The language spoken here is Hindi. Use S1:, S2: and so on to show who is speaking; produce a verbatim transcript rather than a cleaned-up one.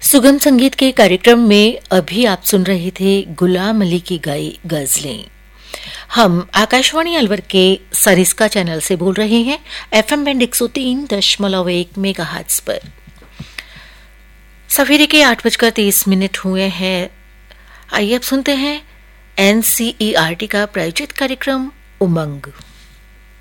S1: सुगम संगीत के कार्यक्रम में अभी आप सुन रहे थे गुलाम अली की गाई गजलें। हम आकाशवाणी अलवर के सरिस्का चैनल से बोल रहे हैं, एफएम बैंड एक सौ तीन दशमलव एक मेगाहर्ट्ज पर। सवेरे के आठ बजकर तीस मिनट हुए हैं। आइए अब सुनते हैं एनसीईआरटी का प्रायोजित कार्यक्रम उमंग।